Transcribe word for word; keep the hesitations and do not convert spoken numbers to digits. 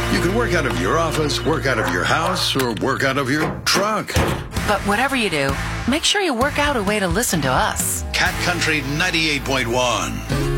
You can work out of your office, work out of your house, or work out of your truck. But whatever you do, make sure you work out a way to listen to us. Cat Country ninety-eight point one.